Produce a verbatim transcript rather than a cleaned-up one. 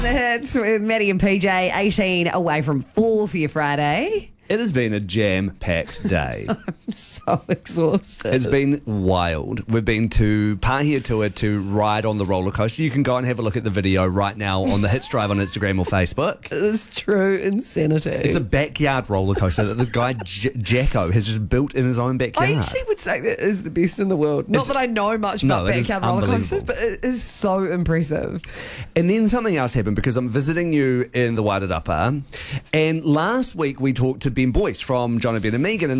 It's with Maddie and P J, eighteen away from four for your Friday. It has been a jam-packed day. I'm so exhausted. It's been wild. We've been to Pāhia Tour to ride on the roller coaster. You can go and have a look at the video right now on the Hits Drive on Instagram or Facebook. It is true insanity. It's a backyard roller coaster that the guy J- Jacko has just built in his own backyard. I actually would say that is the best in the world. Not It's- that I know much No, about it is backyard roller coasters, unbelievable. but it is so impressive. And then something else happened because I'm visiting you in the Wairarapa. And last week we talked to Ben Boyce from John and Ben and Megan. And